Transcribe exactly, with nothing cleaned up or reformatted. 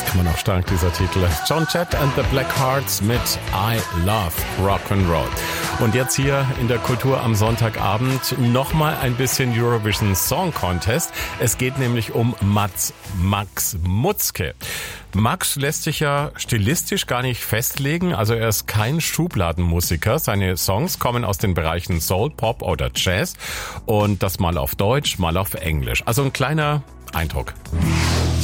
Immer noch stark, dieser Titel. Joan Jett and the Blackhearts mit I Love Rock'n'Roll. Und jetzt hier in der Kultur am Sonntagabend nochmal ein bisschen Eurovision Song Contest. Es geht nämlich um Mats, Max Mutzke. Max lässt sich ja stilistisch gar nicht festlegen, also er ist kein Schubladenmusiker. Seine Songs kommen aus den Bereichen Soul, Pop oder Jazz und das mal auf Deutsch, mal auf Englisch. Also ein kleiner Eindruck.